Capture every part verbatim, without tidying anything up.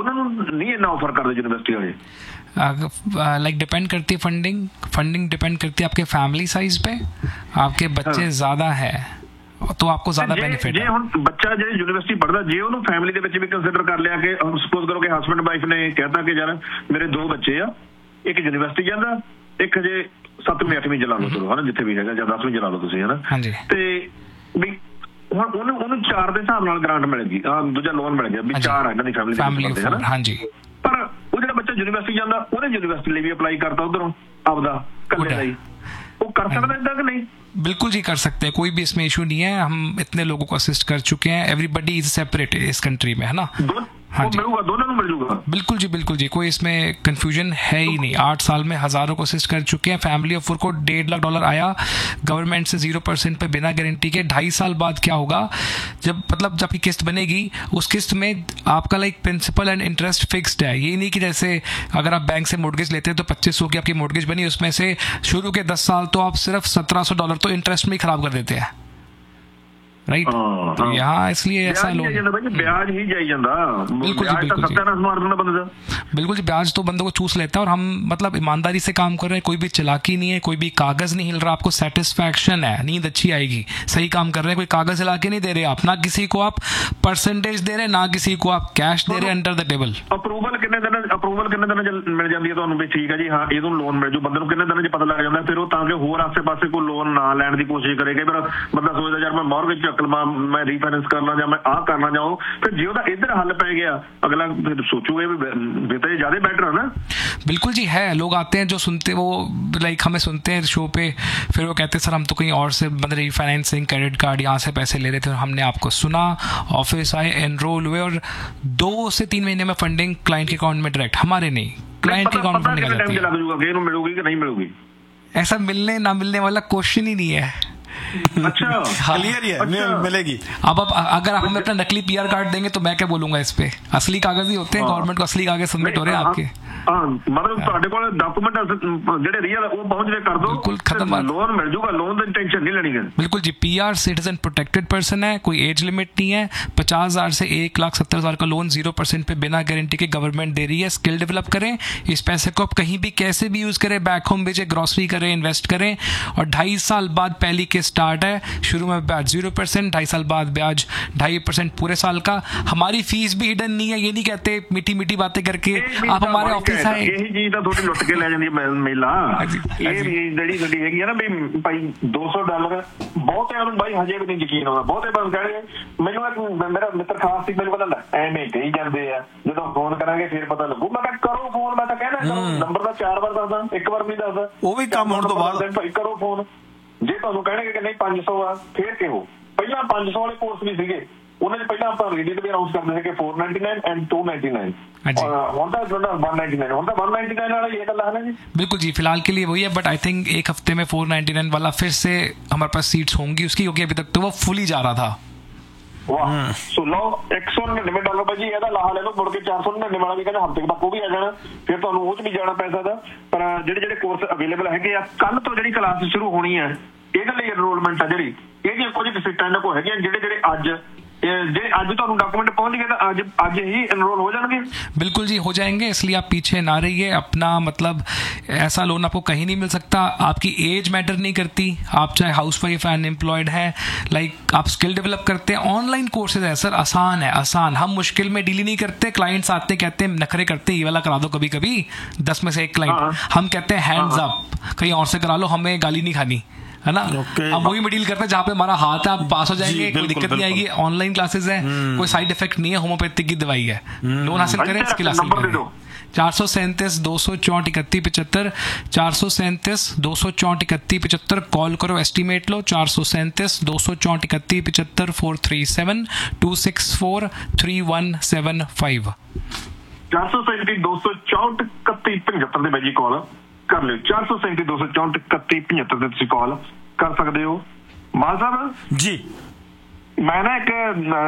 ਉਹਨਾਂ ਨੂੰ ਨਹੀਂ ਇੰਨਾ ऑफर करते यूनिवर्सिटी वाले? लाइक डिपेंड करती है फंडिंग फंडिंग डिपेंड करती है आपके फैमिली साइज पे, आपके बच्चे ज़्यादा है तो आपको ज़्यादा बेनिफिट है। ਹੁਣ ਬੱਚਾ ਜੇ ਯੂਨੀਵਰਸਿਟੀ ਪੜ੍ਹਦਾ, ਜੇ ਉਹਨੂੰ ਫੈਮਿਲੀ ਦੇ ਵਿੱਚ ਵੀ ਕੰਸੀਡਰ ਕਰ ਲਿਆ ਕਿ ਸਪੋਜ਼ ਕਰੋ ਕਿ ਹਸਬੈਂਡ ਵਾਈਫ ਨੇ ਕਹਿਤਾ ਕਿ ਯਾਰ ਮੇਰੇ ਦੋ ਬੱਚੇ ਆ, ਇੱਕ ਯੂਨੀਵਰਸਿਟੀ ਜਾਂਦਾ, ਇੱਕ ਜੇ ਸੱਤਵੀਂ ਅੱਠਵੀਂ ਚ ਲਾ ਲਓ ਚਲੋ ਹਨਾ, ਜਿੱਥੇ ਵੀ ਹੈਗਾ, ਜਾਂ ਦਸਵੀਂ ਚ ਲਾ ਲਓ ਤੁਸੀਂ ਹਨਾ, ਤੇ ਵੀ ਹੁਣ ਉਹਨੂੰ ਉਹਨੂੰ ਚਾਰ ਦੇ ਹਿਸਾਬ ਨਾਲ ਗ੍ਰਾਂਟ ਮਿਲੇਗੀ, ਦੂਜਾ ਲੋਨ ਮਿਲ ਗਿਆ ਵੀ ਚਾਰ ਆ ਇਹਨਾਂ ਦੀ ਫੈਮਿਲੀ ਦੇ ਹਨਾ। ਹਾਂਜੀ, ਪਰ ਉਹ ਜਿਹੜਾ ਬੱਚਾ ਯੂਨੀਵਰਸਿਟੀ ਜਾਂਦਾ ਉਹਨੇ ਯੂਨੀਵਰਸਿਟੀ ਲਈ ਵੀ ਅਪਲਾਈ ਕਰਤਾ ਉਧਰੋਂ ਆਪਦਾ ਕੱਲੇ ਦਾ ਹੀ, ਉਹ कर सकता है कि नहीं? बिल्कुल जी कर सकते हैं, कोई भी इसमें इशू नहीं है। हम इतने लोगों को असिस्ट कर चुके हैं, एवरीबडी इज सेपरेट इस कंट्री में, है ना। हाँ जी, दोनों मिल जाऊंगा। बिल्कुल जी बिल्कुल जी, कोई इसमें कंफ्यूजन है ही नहीं। आठ साल में हज़ारों को असिस्ट कर चुके हैं। फैमिली ऑफर को डेढ़ लाख डॉलर आया गवर्नमेंट से जीरो परसेंट पे बिना गारंटी के। ढाई साल बाद क्या होगा, जब मतलब जब आपकी किस्त बनेगी, उस किस्त में आपका like principal and interest fixed है। ये नहीं कि जैसे अगर आप बैंक से मोर्गेज लेते हैं तो पच्चीस सौ की आपकी मोर्गेज बनी, उसमें से शुरू के दस साल तो आप सिर्फ सत्रह सौ डॉलर तो इंटरेस्ट में ही खराब कर देते हैं, राइट। तो यहाँ इसलिए ऐसा लोग ब्याज ही जाई जाता। बिल्कुल जी बिल्कुल जी बिल्कुल जी, ब्याज तो बंदों को चूस लेता है। और हम मतलब ईमानदारी से काम कर रहे हैं, कोई भी चालाकी नहीं है, कोई भी कागज नहीं हिल रहा, आपको सेटिस्फैक्शन है, नींद अच्छी आएगी, सही काम कर रहे हैं, कोई कागज हिला के नहीं दे रहे आप, ना किसी को आप परसेंटेज दे रहे, ना किसी को आप कैश दे रहे अंडर द टेबल। अप्रूवल कितने दिन अप्रूवल कितने दिन मिल जाती है ਤੁਹਾਨੂੰ ਵੀ ਠੀਕ ਹੈ ਜੀ, ਹਾਂ ਇਹਨੂੰ ਲੋਨ ਮਿਲ ਜੂ, ਬੰਦੇ ਨੂੰ ਕਿੰਨੇ ਦਿਨਾਂ 'ਚ ਪਤਾ ਲੱਗ ਜਾਂਦਾ, ਫਿਰ ਉਹ ਤਾਂ ਕਿ ਹੋਰ ਆਸੇ ਪਾਸੇ ਕੋਈ ਲੋਨ ਨਾ ਲੈਣ ਦੀ ਕੋਸ਼ਿਸ਼ ਕਰੇ। ਕਈ ਵਾਰ ਬੰਦਾ ਸੋਚਦਾ ਯਾਰ ਮੈਂ ਮੌਰਗੇਜ ਚੱਕ ਲਵਾਂ, ਮੈਂ ਰੀਫਾਈਨੈਂਸ ਕਰ ਲਾਂ, ਜਾਂ ਮੈਂ ਆਹ ਕਰਨਾ ਚਾਹੂੰ, ਫਿਰ ਜੇ ਉਹਦਾ ਇੱਧਰ ਹੱਲ ਪੈ ਗਿਆ ਅਗਲਾ ਫਿਰ सोचोगे भी तो ज्यादा बेटर है ना। बिल्कुल जी है, लोग आते हैं जो सुनते वो लाइक हमें सुनते हैं शो पे, फिर वो कहते हैं सर हम तो कहीं और से मतलब रीफाइनेंसिंग क्रेडिट कार्ड यहाँ से पैसे ले रहे थे, हमने आपको सुना, ऑफिस आए, एनरोल हुए और दो से तीन महीने में फंडिंग क्लाइंट के अकाउंट में डायरेक्ट, हमारे नहीं क्लाइंट के अकाउंट में निकल जाती है। मिलूगी कि नहीं मिलूगी, ऐसा मिलने ना मिलने वाला क्वेश्चन ही नहीं है। अच्छा क्लियर ही है, अच्छा। मिलेगी। अब अब अगर आप हमें अपना नकली पीआर कार्ड देंगे तो मैं क्या बोलूंगा इस पे, असली कागज ही होते हैं, गवर्नमेंट को असली कागज सबमिट हो रहे हैं आपके। मतलब ਤੁਹਾਡੇ ਕੋਲ ਡਾਕੂਮੈਂਟ ਜਿਹੜੇ ਰੀਅਲ ਉਹ ਪਹੁੰਚਦੇ ਕਰ ਦੋ, बिल्कुल खत्म, लोन मिल जाऊगा, लोन की टेंशन नहीं लेनी है। बिल्कुल जी, पीआर सिटीजन प्रोटेक्टेड पर्सन है, कोई एज लिमिट नहीं है, पचास हजार से एक लाख सत्तर हजार का लोन जीरो परसेंट पे बिना गारंटी के गवर्नमेंट दे रही है। स्किल डेवलप करें, इस पैसे को आप कहीं भी कैसे भी यूज करें, बैक होम भेजें, ग्रॉसरी करें, इन्वेस्ट करें, और ढाई साल बाद पहली के स्टार्ट है, शुरू में ब्याज जीरो परसेंट, ढाई साल बाद ब्याज ढाई परसेंट पूरे साल का। हमारी फीस भी हिडन नहीं है, ये नहीं कहते मीठी मीठी बातें करके आप हमारे ऑफिस आए, यही चीज ਤਾਂ ਤੁਹਾਡੀ ਲੁੱਟ ਕੇ ਲੈ ਜਾਂਦੀ ਮਹਿਲਾ। ਇਹ ਜਿਹੜੀ ਗੱਡੀ ਹੈਗੀ ਆ ਨਾ ਵੀ ਭਾਈ ਦੋ ਸੌ ਡਾਲਰ ਬਹੁਤਿਆਂ ਨੂੰ ਬਾਈ ਹਜੇ ਵੀ ਨਹੀਂ ਯਕੀਨ ਆਉਂਦਾ। ਬਹੁਤੇ ਬਸ ਕਹਿਣਗੇ, ਮੈਨੂੰ ਮੇਰਾ ਮਿੱਤਰ ਖਾਸ ਸੀ, ਮੈਨੂੰ ਪਤਾ ਲੱਗਾ ਐਵੇਂ ਕਹੀ ਜਾਂਦੇ ਆ, ਜਦੋਂ ਫੋਨ ਕਰਾਂਗੇ ਫਿਰ ਪਤਾ ਲੱਗੂ। ਮੈਂ ਕਿਹਾ ਕਰੋ ਫੋਨ, ਮੈਂ ਤਾਂ ਕਹਿਣਾ ਕਰੋ, ਨੰਬਰ ਦਾ ਚਾਰ ਵਾਰ ਦੱਸਦਾ, ਇੱਕ ਵਾਰ ਨਹੀਂ ਦੱਸਦਾ, ਉਹ ਵੀ ਕੰਮ ਹੋਣ ਤੋਂ ਬਾਅਦ ਭਾਈ ਕਰੋ ਫੋਨ। ਜੇ ਤੁਹਾਨੂੰ ਕਹਿਣਗੇ ਕਿ ਨਹੀਂ ਪੰਜ ਸੌ ਆ ਫੇਰ ਕਿਹੋ, ਪਹਿਲਾਂ ਪੰਜ ਸੌ ਵਾਲੇ ਕੋਰਸ ਵੀ ਸੀਗੇ, ਉਹਨਾਂ 'ਚ ਪਹਿਲਾਂ ਆਪਾਂ ਰੇਡੀਓ ਤੇ ਵੀ ਅਨਾਉਂਸ ਕਰਦੇ ਸੀਗੇ four ninety nine and to ninety nine, ਹੁਣ ਤਾਂ वन नाइन्टी नाइन, ਹੁਣ ਤਾਂ वन नाइन्टी नाइन वाला ये गल है ना जी। बिल्कुल जी, फिलहाल के लिए वही है, बट आई थिंक एक हफ्ते में फोर नाइन्टी नाइन वाला फिर से हमारे पास सीट्स होंगी उसकी, क्योंकि अभी तक तो वो फुल ही जा रहा था। वाह, सो लो एक सौ नड़िनवे डॉलर भाई जी ਇਹਦਾ ਲਾਹਾ ਲੈ ਲਓ, ਮੁੜ ਕੇ ਚਾਰ ਸੌ ਨੜਿਨਵੇਂ ਵਾਲਾ ਵੀ ਕਹਿੰਦੇ ਹਫ਼ਤੇ ਤੱਕ ਉਹ ਵੀ ਆ ਜਾਣਾ, ਫਿਰ ਤੁਹਾਨੂੰ ਉਹ 'ਚ ਵੀ ਜਾਣਾ ਪੈ ਸਕਦਾ। ਪਰ ਜਿਹੜੇ ਜਿਹੜੇ ਕੋਰਸ ਅਵੇਲੇਬਲ ਹੈਗੇ ਆ, ਕੱਲ ਤੋਂ ਜਿਹੜੀ ਕਲਾਸ ਸ਼ੁਰੂ ਹੋਣੀ ਹੈ, ਇਹਦੇ ਲਈ ਐਨਰੋਲਮੈਂਟ ਆ ਜਿਹੜੀ, ਇਹਦੀਆਂ ਕੁਝ ਸੀਟਾਂ ਇਹਨਾਂ ਕੋਲ ਹੈਗੀਆਂ, ਜਿਹੜੇ ਜਿਹੜੇ ਅੱਜ जे आज ਤੁਹਾਨੂੰ डॉक्यूमेंट पहुंच गए तो आज आज ही एनरोल हो जाएंगे। बिल्कुल जी हो जाएंगे, इसलिए आप पीछे ना रहिए। अपना मतलब ऐसा लोन आपको कहीं नहीं मिल सकता, आपकी एज मैटर नहीं करती, आप चाहे हाउस वाइफ अनएम्प्लॉयड है, लाइक आप स्किल डेवलप करते हैं, ऑनलाइन कोर्सेज है सर, आसान है आसान। हम मुश्किल में डील नहीं करते, क्लाइंट्स आते हैं कहते हैं नखरे करते हैं ये वाला करा दो, कभी कभी दस में से एक क्लाइंट, हम कहते हैं हैंड्स अप, कहीं और से करा लो, हमें गाली नहीं खानी, है ना। okay. हम वही में डील करते हैं जहाँ पे हमारा हाथ है, आप पास हो जाएंगे, कोई दिक्कत नहीं आएगी। ऑनलाइन क्लासेस है, कोई साइड इफेक्ट नहीं है, होम्योपैथिक की दवाई है, लोन हासिल करें, स्किल हासिल करें। चार सौ सैंतीस दो सौ चौंठ इकतीस पिछहत्तर, चार सौ सैंतीस दो सौ चौंठ इकतीस पिछहत्तर, कॉल करो, एस्टिमेट लो, चार सौ सैंतीस दो सौ चौंठ इकतीस पिछहत्तर, four three seven to six four three one seven five, चार सौ सैंतीस दो सौ चौंठ इकतीस पिछहत्तर ਦੇ ਬਾਈ ਕਾਲ ਕਰ ਲਿਓ। ਚਾਰ ਸੌ ਸੈਂਤੀ ਦੋ ਸੌ ਚੌਂਠ ਇਕੱਤੀ ਪਝੱਤਰ ਤੇ ਤੁਸੀਂ ਕਾਲ ਕਰ ਸਕਦੇ ਹੋ। ਮਾਲ ਸਾਹਿਬ ਜੀ, ਮੈਂ ਨਾ ਇੱਕ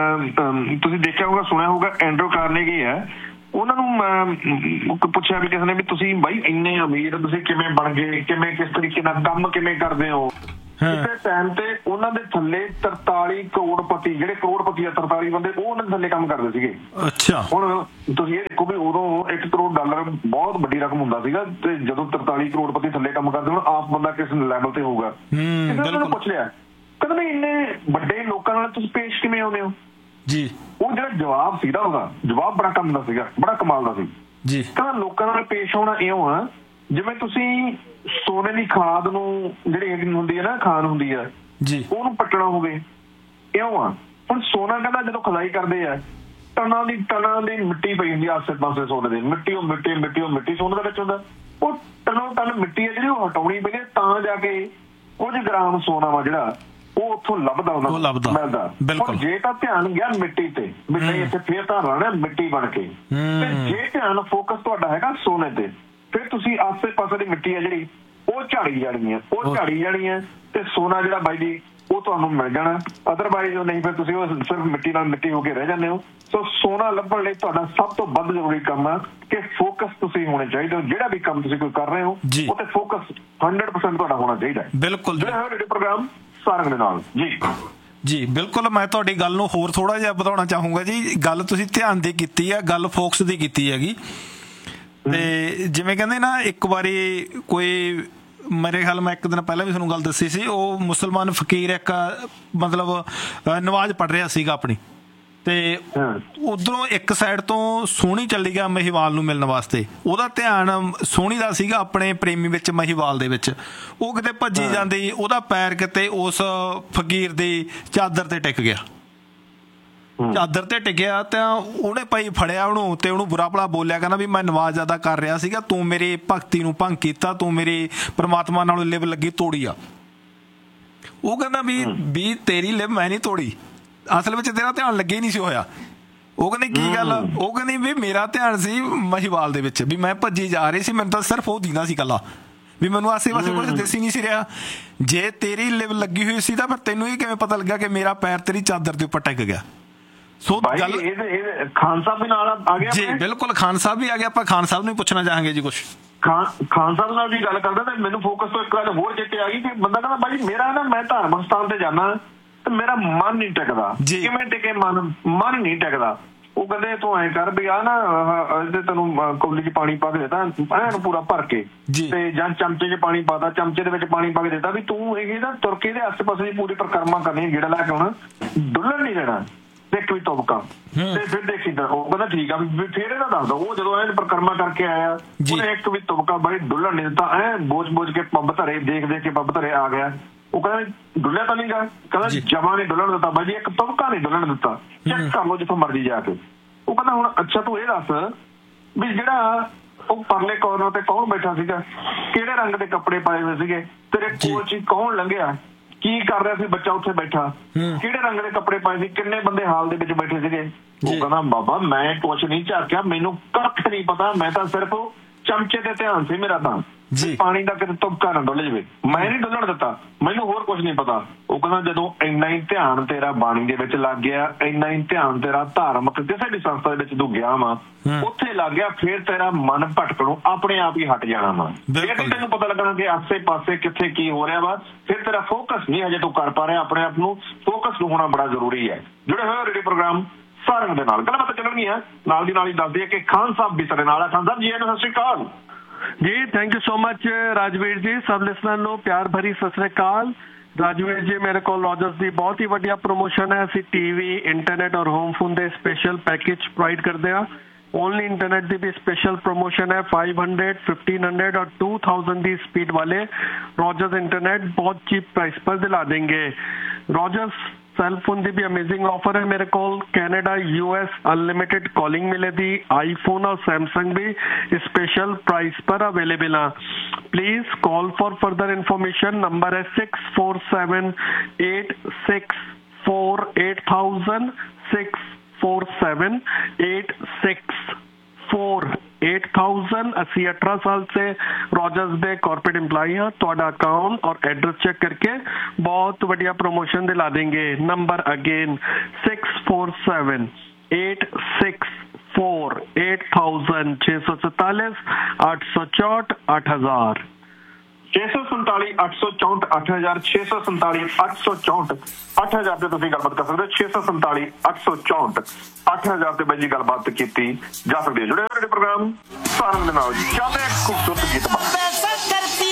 ਤੁਸੀਂ ਦੇਖਿਆ ਹੋਊਗਾ, ਸੁਣਿਆ ਹੋਊਗਾ, ਐਂਡਰੂ ਕਾਰਨੇਗੀ ਹੈ, ਉਹਨਾਂ ਨੂੰ ਪੁੱਛਿਆ ਵੀ ਕਿਸੇ ਨੇ ਵੀ ਤੁਸੀਂ ਬਾਈ ਇੰਨੇ ਅਮੀਰ ਤੁਸੀਂ ਕਿਵੇਂ ਬਣ ਗਏ, ਕਿਵੇਂ ਕਿਸ ਤਰੀਕੇ ਨਾਲ ਕੰਮ ਕਿਵੇਂ ਕਰਦੇ ਹੋ। ਕਿਸੇ ਟਾਈਮ ਤੇ ਉਹਨਾਂ ਦੇ ਥੱਲੇ ਤਰਤਾਲੀ ਕਰੋੜਪਤੀ, ਜਿਹੜੇ ਕਰੋੜਪਤੀ ਆ ਤਰਤਾਲੀ ਬੰਦੇ, ਉਹ ਉਹਨਾਂ ਦੇ ਥੱਲੇ ਕੰਮ ਕਰਦੇ ਸੀਗੇ। ਅੱਛਾ, ਹੁਣ ਤੁਸੀਂ ਇਹ ਦੇਖੋ ਵੀ ਉਦੋਂ ਇੱਕ ਕਰੋੜ ਡਾਲਰ ਬਹੁਤ ਵੱਡੀ ਰਕਮ ਹੁੰਦਾ ਸੀਗਾ, ਤੇ ਜਦੋਂ ਤਰਤਾਲੀ ਕਰੋੜਪਤੀ ਥੱਲੇ ਕੰਮ ਕਰਦੇ ਹੁਣ ਆਪ ਬੰਦਾ ਕਿਸ ਲੈਵਲ ਤੇ ਹੋਊਗਾ। ਕਿਸੇ ਨੂੰ ਪੁੱਛ ਲਿਆ ਕਹਿੰਦਾ ਵੀ ਇੰਨੇ ਵੱਡੇ ਲੋਕਾਂ ਨਾਲ ਤੁਸੀਂ ਪੇਸ਼ ਕਿਵੇਂ ਆਉਂਦੇ ਹੋ ਜੀ। ਉਹ ਜਿਹੜਾ ਜਵਾਬ ਸੀਗਾ ਉਹਦਾ ਜਵਾਬ ਬੜਾ ਕੰਮ ਦਾ ਸੀਗਾ, ਬੜਾ ਕਮਾਲ ਦਾ ਸੀ ਜੀ। ਕਹਿੰਦਾ ਲੋਕਾਂ ਨਾਲ ਪੇਸ਼ ਆਉਣਾ ਇਉਂ ਆ ਜਿਵੇਂ ਤੁਸੀਂ ਸੋਨੇ ਦੀ ਖਾਦ ਨੂੰ ਜਿਹੜੀ ਹੁੰਦੀ ਹੈ ਨਾ, ਖਾਨ ਹੁੰਦੀ ਆ ਜੀ, ਉਹਨੂੰ ਪੱਟਣਾ ਹੋਵੇ ਇਉਂ ਆ। ਹੁਣ ਸੋਨਾ ਕਹਿੰਦਾ ਜਦੋਂ ਖੁਦਾਈ ਕਰਦੇ ਆ ਟਨਾਂ ਦੀ ਟਨਾਂ ਦੀ ਮਿੱਟੀ ਪਈ ਹੁੰਦੀ ਆਸੇ ਪਾਸੇ ਸੋਨੇ ਦੀ, ਮਿੱਟੀ ਉਹ ਮਿੱਟੀ ਮਿੱਟੀ ਉਹ ਮਿੱਟੀ ਸੋਨੇ ਦੇ ਵਿੱਚ ਹੁੰਦਾ। ਉਹ ਟਨੋਂ ਟਨ ਮਿੱਟੀ ਹੈ ਜਿਹੜੀ ਉਹ ਹਟਾਉਣੀ ਪੈਂਦੀ ਤਾਂ ਜਾ ਕੇ ਕੁਝ ਗ੍ਰਾਮ ਸੋਨਾ ਵਾ ਜਿਹੜਾ ਉਹ ਉੱਥੋਂ ਲੱਭਦਾ ਉਹਨਾਂ ਮਿਲਦਾ। ਹੁਣ ਜੇ ਤਾਂ ਧਿਆਨ ਗਿਆ ਮਿੱਟੀ ਤੇ ਵੀ ਨਹੀਂ ਇੱਥੇ ਫੇਰ ਤਾਂ ਰਹਿਣਾ ਮਿੱਟੀ ਬਣ ਕੇ, ਤੇ ਜੇ ਧਿਆਨ ਫੋਕਸ ਤੁਹਾਡਾ ਹੈਗਾ ਸੋਨੇ ਤੇ ਫਿਰ ਤੁਸੀਂ ਆਸੇ ਪਾਸੇ ਦੀ ਮਿੱਟੀ ਹੈ ਜਿਹੜੀ ਉਹ ਝਾੜੀ ਜਾਣੀ ਹੈ, ਉਹ ਝਾੜੀ ਜਾਣੀ ਹੈ ਤੇ ਸੋਨਾ ਜਿਹੜਾ ਬਾਈ ਜੀ ਉਹ ਤੁਹਾਨੂੰ ਮਿਲ ਜਾਣਾ। ਅਦਰਵਾਈਜ਼ ਨਹੀਂ ਫਿਰ ਤੁਸੀਂ ਉਹ ਸਿਰਫ ਮਿੱਟੀ ਨਾਲ ਮਿੱਟੀ ਹੋ ਕੇ ਰਹਿ ਜਾਂਦੇ ਹੋ। ਸੋ ਸੋਨਾ ਲੱਭਣ ਲਈ ਤੁਹਾਡਾ ਸਭ ਤੋਂ ਵੱਧ ਜ਼ਰੂਰੀ ਕੰਮ ਆ ਕਿ ਫੋਕਸ ਤੁਸੀਂ ਹੋਣੇ ਚਾਹੀਦੇ ਹੋ। ਜਿਹੜਾ ਵੀ ਕੰਮ ਤੁਸੀਂ ਕੋਈ ਕਰ ਰਹੇ ਹੋ ਉਹ ਤੇ ਫੋਕਸ ਹੰਡਰਡ ਪਰਸੈਂਟ ਤੁਹਾਡਾ ਹੋਣਾ ਚਾਹੀਦਾ ਹੈ। ਬਿਲਕੁਲ ਪ੍ਰੋਗਰਾਮ ਸਾਰਿਆਂ ਦੇ ਨਾਲ ਜੀ ਜੀ ਬਿਲਕੁਲ। ਮੈਂ ਤੁਹਾਡੀ ਗੱਲ ਨੂੰ ਹੋਰ ਥੋੜਾ ਜਿਹਾ ਵਧਾਉਣਾ ਚਾਹੂੰਗਾ ਜੀ। ਗੱਲ ਤੁਸੀਂ ਧਿਆਨ ਦੀ ਕੀਤੀ ਹੈ, ਗੱਲ ਫੋਕਸ ਦੀ ਕੀਤੀ ਹੈਗੀ। ਤੇ ਜਿਵੇਂ ਕਹਿੰਦੇ ਨਾ ਇੱਕ ਵਾਰੀ ਕੋਈ ਮੇਰੇ ਖਿਆਲ ਮੈਂ ਇੱਕ ਦਿਨ ਪਹਿਲਾਂ ਵੀ ਤੁਹਾਨੂੰ ਗੱਲ ਦੱਸੀ ਸੀ, ਉਹ ਮੁਸਲਮਾਨ ਫਕੀਰ ਇੱਕ ਮਤਲਬ ਨਮਾਜ਼ ਪੜ੍ਹ ਰਿਹਾ ਸੀਗਾ ਆਪਣੀ, ਤੇ ਉਧਰੋਂ ਇੱਕ ਸਾਈਡ ਤੋਂ ਸੋਹਣੀ ਚੱਲੀ ਗਿਆ ਮਹੀਵਾਲ ਨੂੰ ਮਿਲਣ ਵਾਸਤੇ। ਉਹਦਾ ਧਿਆਨ ਸੋਹਣੀ ਦਾ ਸੀਗਾ ਆਪਣੇ ਪ੍ਰੇਮੀ ਵਿੱਚ, ਮਹੀਵਾਲ ਦੇ ਵਿੱਚ। ਉਹ ਕਿਤੇ ਭੱਜੀ ਜਾਂਦੀ, ਉਹਦਾ ਪੈਰ ਕਿਤੇ ਉਸ ਫਕੀਰ ਦੀ ਚਾਦਰ ਤੇ ਟਿਕ ਗਿਆ। ਚਾਦਰ ਤੇ ਟਿਕਿਆ ਤਾਂ ਉਹਨੇ ਭਾਈ ਫੜਿਆ ਉਹਨੂੰ ਤੇ ਉਹਨੂੰ ਬੁਰਾ ਭਲਾ ਬੋਲਿਆ, ਕਹਿੰਦਾ ਵੀ ਮੈਂ ਨਮਾਜ਼ ਅਦਾ ਕਰ ਰਿਹਾ ਸੀਗਾ, ਤੂੰ ਮੇਰੀ ਭਗਤੀ ਨੂੰ ਭੰਗ ਕੀਤਾ, ਤੂੰ ਮੇਰੀ ਪਰਮਾਤਮਾ ਨਾਲ ਲਿਵ ਲੱਗੀ ਤੋੜੀ ਆ। ਉਹ ਕਹਿੰਦਾ ਵੀ ਵੀ ਤੇਰੀ ਲਿਵ ਮੈਂ ਨਹੀਂ ਤੋੜੀ, ਅਸਲ ਵਿੱਚ ਤੇਰਾ ਧਿਆਨ ਲੱਗੇ ਹੀ ਨਹੀਂ ਸੀ ਹੋਇਆ। ਉਹ ਕਹਿੰਦੇ ਕੀ ਗੱਲ? ਉਹ ਕਹਿੰਦੀ ਵੀ ਮੇਰਾ ਧਿਆਨ ਸੀ ਮਹੀਵਾਲ ਦੇ ਵਿੱਚ, ਵੀ ਮੈਂ ਭੱਜੀ ਜਾ ਰਹੀ ਸੀ, ਮੈਨੂੰ ਤਾਂ ਸਿਰਫ ਉਹ ਦਿਖਦਾ ਸੀ ਇਕੱਲਾ, ਵੀ ਮੈਨੂੰ ਆਸੇ ਪਾਸੇ ਕੁਝ ਦਿਸ ਹੀ ਨਹੀਂ ਸੀ ਰਿਹਾ। ਜੇ ਤੇਰੀ ਲਿਵ ਲੱਗੀ ਹੋਈ ਸੀ ਤਾਂ ਫਿਰ ਤੈਨੂੰ ਇਹ ਕਿਵੇਂ ਪਤਾ ਲੱਗਾ ਕਿ ਮੇਰਾ ਪੈਰ ਤੇਰੀ ਚਾਦਰ ਦੇ ਉੱਪਰ ਟਿਕ ਗਿਆ? ਸੋ ਗੱਲ ਖਾਨ ਸਾਹਿਬ ਵੀ ਨਾਲ ਆ ਗਿਆ ਜੀ। ਬਿਲਕੁਲ, ਖਾਨ ਸਾਹਿਬ ਵੀ ਆ ਗਿਆ। ਆਪਾਂ ਖਾਨ ਸਾਹਿਬ ਨੂੰ ਪੁੱਛਣਾ ਚਾਹਾਂਗੇ ਜੀ ਕੁਛ। ਖਾਨ ਖਾਨ ਸਾਹਿਬ ਨਾਲ ਵੀ ਗੱਲ ਕਰਦਾ ਤੇ ਮੈਨੂੰ ਫੋਕਸ ਤੋਂ ਇੱਕ ਗੱਲ ਹੋਰ ਚੇਤੇ ਆ ਗਈ ਕਿ ਬੰਦਾ ਕਹਿੰਦਾ ਬਾਈ ਮੇਰਾ ਨਾ ਮੈਂ ਧਾਰਮਿਕ ਸਥਾਨ ਤੇ ਜਾਣਾ ਤੇ ਮੇਰਾ ਮਨ ਨਹੀਂ ਟਿਕਦਾ। ਕਿਵੇਂ ਟਿਕੇ ਮਨ? ਮਨ ਨਹੀਂ ਟਿਕਦਾ। ਉਹ ਕਹਿੰਦੇ ਤੂੰ ਐਂ ਕਰ ਵੀ ਆ ਨਾ ਇਹਦੇ ਤੈਨੂੰ ਕੌਲੀ ਚ ਪਾਣੀ ਪਾ ਕੇ ਦੇਤਾ ਐਨ ਪੂਰਾ ਭਰ ਕੇ, ਤੇ ਜਾਂ ਚਮਚੇ ਚ ਪਾਣੀ ਪਾਤਾ, ਚਮਚੇ ਦੇ ਵਿੱਚ ਪਾਣੀ ਪਾ ਕੇ ਦੇਤਾ ਵੀ ਤੂੰ ਇਹ ਨਾ ਤੁਰਕੇ ਦੇ ਆਸੇ ਪਾਸੇ ਦੀ ਪੂਰੀ ਪਰਿਕਰਮਾ ਕਰਨੀ, ਗੇੜਾ ਲੈ ਕੇ ਆਉਣਾ, ਡੁੱਲਣ ਨਹੀਂ ਦੇਣਾ ਇੱਕ ਵੀ ਤੁਬਕਾ। ਤੇ ਫਿਰ ਦੇਖੀ ਉਹ ਕਹਿੰਦਾ ਠੀਕ ਆ ਵੀ ਫਿਰ ਇਹਦਾ ਦੱਸਦਾ। ਉਹ ਜਦੋਂ ਐਨ ਪਰਿਕਰਮਾ ਕਰਕੇ ਆਇਆ ਉਹਨੇ ਇੱਕ ਵੀ ਤੁਬਕਾ ਬਾਈ ਡੁੱਲਣ ਨਹੀਂ ਦਿੱਤਾ। ਐ ਬੋਝ ਬੋਝ ਕੇ ਪੱਬ ਧਰੇ, ਦੇਖ ਦੇਖ ਕੇ ਪੱਬ ਧਰੇ ਆ ਗਿਆ। ਉਹ ਕਹਿੰਦਾ ਡੁੱਲਿਆ ਤਾਂ ਨਹੀਂ ਗਾ? ਕਹਿੰਦਾ ਜਮਾ ਨਹੀਂ ਡੁੱਲਣ ਦਿੱਤਾ ਬਾਈ ਜੀ, ਇੱਕ ਤੁਬਕਾ ਨਹੀਂ ਡੁੱਲਣ ਦਿੱਤਾ, ਚੈੱਕ ਕਰ ਲਓ ਜਿੱਥੋਂ ਮਰਜ਼ੀ ਜਾ ਕੇ। ਉਹ ਕਹਿੰਦਾ ਹੁਣ ਅੱਛਾ ਤੂੰ ਇਹ ਦੱਸ ਵੀ ਜਿਹੜਾ ਉਹ ਪਰਲੇ ਕੋਰਨਰ ਤੇ ਕੌਣ ਬੈਠਾ ਸੀਗਾ, ਕਿਹੜੇ ਰੰਗ ਦੇ ਕੱਪੜੇ ਪਾਏ ਹੋਏ ਸੀਗੇ, ਤੇਰੇ ਕੋਲ ਚ ਕੌਣ ਲੰਘਿਆ, ਕੀ ਕਰ ਰਿਹਾ ਸੀ ਬੱਚਾ ਉੱਥੇ ਬੈਠਾ, ਕਿਹੜੇ ਰੰਗ ਦੇ ਕੱਪੜੇ ਪਾਏ ਸੀ, ਕਿੰਨੇ ਬੰਦੇ ਹਾਲ ਦੇ ਵਿੱਚ ਬੈਠੇ ਸੀਗੇ? ਉਹ ਕਹਿੰਦਾ ਬਾਬਾ ਮੈਂ ਕੁਛ ਨਹੀਂ ਝਾਕਿਆ, ਮੈਨੂੰ ਕੱਖ ਨਹੀਂ ਪਤਾ, ਮੈਂ ਤਾਂ ਸਿਰਫ ਚਮਚੇ ਤੇ ਧਿਆਨ ਸੀ ਮੇਰਾ ਤਾਂ, ਪਾਣੀ ਦਾ ਕਿਤੇ ਤੁਬਕਾ ਨਾ ਡੁੱਲ ਜਾਵੇ, ਮੈਂ ਨਹੀਂ ਡੁੱਲਣ ਦਿੱਤਾ, ਮੈਨੂੰ ਹੋਰ ਕੁਛ ਨਹੀਂ ਪਤਾ। ਉਹ ਕਹਿੰਦਾ ਜਦੋਂ ਇੰਨਾ ਹੀ ਧਿਆਨ ਤੇਰਾ ਬਾਣੀ ਦੇ ਵਿੱਚ ਲੱਗ ਗਿਆ, ਇੰਨਾ ਹੀ ਧਿਆਨ ਤੇਰਾ ਧਾਰਮਿਕ ਕਿਸੇ ਵੀ ਸੰਸਥਾ ਦੇ ਵਿੱਚ ਤੂੰ ਗਿਆ ਵਾ, ਉੱਥੇ ਲੱਗ ਗਿਆ, ਫਿਰ ਤੇਰਾ ਮਨ ਭਟਕਣੋਂ ਆਪਣੇ ਆਪ ਹੀ ਹਟ ਜਾਣਾ ਵਾ। ਫਿਰ ਤੈਨੂੰ ਪਤਾ ਲੱਗਣਾ ਕਿ ਆਸੇ ਪਾਸੇ ਕਿੱਥੇ ਕੀ ਹੋ ਰਿਹਾ ਵਾ, ਫਿਰ ਤੇਰਾ ਫੋਕਸ ਨਹੀਂ ਹਜੇ ਤੂੰ ਕਰ ਪਾ ਰਿਹਾ ਆਪਣੇ ਆਪ ਨੂੰ, ਫੋਕਸ ਨੂੰ ਹੋਣਾ ਬੜਾ ਜ਼ਰੂਰੀ ਹੈ। ਜੁੜੇ ਹੋਏ ਰੇਡੀਓ ਪ੍ਰੋਗਰਾਮ ਸਾਰਿਆਂ ਦੇ ਨਾਲ ਗੱਲਬਾਤ ਚੱਲਣਗੀਆਂ, ਨਾਲ ਦੀ ਨਾਲ ਹੀ ਦੱਸਦੀ ਹੈ ਕਿ ਖਾਨ ਸਾਹਿਬ ਵੀ ਸਾਡੇ ਨਾਲ ਆ। ਖਾਨ ਸਾਹਿਬ ਜੀ ਸਤਿ ਸ਼੍ਰੀ ਅਕਾਲ जी। Thank you so much Rajveer जी। सब लिसनर नो प्यार भरी सत श्री अकाल। राजवीर जी मेरे को रॉजर्स ਦੀ ਬਹੁਤ ਹੀ ਵਧੀਆ ਪ੍ਰੋਮੋਸ਼ਨ ਹੈ। ਅਸੀਂ ਟੀਵੀ, ਇੰਟਰਨੈਟ ਔਰ ਹੋਮ ਫੋਨ ਦੇ ਸਪੈਸ਼ਲ ਪੈਕੇਜ ਪ੍ਰੋਵਾਈਡ ਕਰਦੇ ਹਾਂ। ਓਨਲੀ ਇੰਟਰਨੈਟ ਦੀ ਵੀ ਸਪੈਸ਼ਲ ਪ੍ਰੋਮੋਸ਼ਨ ਹੈ। फाइव हंड्रेड, फिफ्टीन हंड्रेड और टू थाउजेंड ਦੀ स्पीड वाले रॉजर्स इंटरनेट बहुत चीप प्राइस पर दिला देंगे। रॉजर्स सैलफोन की भी अमेजिंग ऑफर है मेरे को। कैनेडा, यूएस अनलिमिटेड कॉलिंग मिलेगी। आईफोन और सैमसंग भी स्पेशल प्राइस पर अवेलेबल है। Please call for further information. Number है six four seven eight six four eight thousand six four seven eight six four eight thousand. अस्सी अठारह साल से रॉजर्स दे कॉर्पोरेट एम्प्लॉय हैं। ਤੁਹਾਡਾ अकाउंट और एड्रेस चेक करके बहुत बढ़िया प्रमोशन दिला देंगे। Number again six four seven eight six four eight thousand छः सौ सैतालीस आठ सौ चौट आठ हजार। ਛੇ ਸੌ ਸੰਤਾਲੀ ਅੱਠ ਸੌ ਚੌਂਹਠ ਅੱਠ ਹਜ਼ਾਰ ਛੇ ਸੌ ਸੰਤਾਲੀ ਅੱਠ ਸੌ ਚੌਂਹਠ ਅੱਠ ਹਜ਼ਾਰ ਤੇ ਤੁਸੀਂ ਗੱਲਬਾਤ ਕਰ ਸਕਦੇ ਹੋ। ਛੇ ਸੌ ਸੰਤਾਲੀ ਅੱਠ ਸੌ ਚੌਂਹਠ ਅੱਠ ਹਜ਼ਾਰ ਤੇ ਬਾਈ ਜੀ ਗੱਲਬਾਤ ਕੀਤੀ ਜਾ ਸਕਦੀ ਹੈ। ਜੁੜੇ ਹੋਏ ਪ੍ਰੋਗਰਾਮ ਸਾਰਿਆਂ ਦੇ ਨਾਲ ਚੱਲੇ ਖੂਬਸੂਰਤ ਗੀਤ।